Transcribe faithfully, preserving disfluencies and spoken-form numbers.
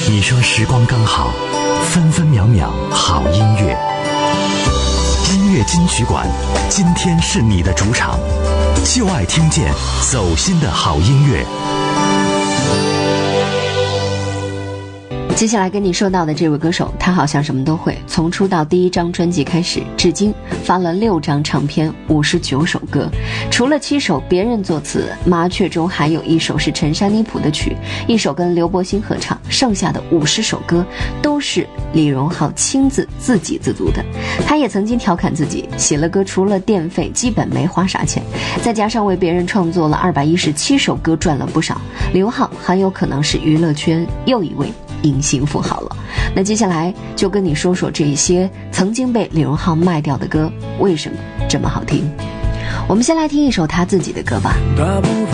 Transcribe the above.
你说时光刚好，分分秒秒好音乐。音乐金曲馆，今天是你的主场，就爱听见走心的好音乐。 接下来跟你说到的这位歌手，他好像什么都会，从出道第一张专辑开始，至今发了六张唱片，五十九首歌，除了七首别人作词，麻雀中还有一首是陈珊妮谱的曲，一首跟刘柏辛合唱，剩下的五十首歌都是李荣浩亲自自给自足的。他也曾经调侃自己，写了歌除了电费基本没花啥钱，再加上为别人创作了二百一十七首歌，赚了不少。李荣浩很有可能是娱乐圈又一位隐形富豪了。那接下来就跟你说说这些曾经被李荣浩卖掉的歌为什么这么好听。我们先来听一首他自己的歌吧。 大部分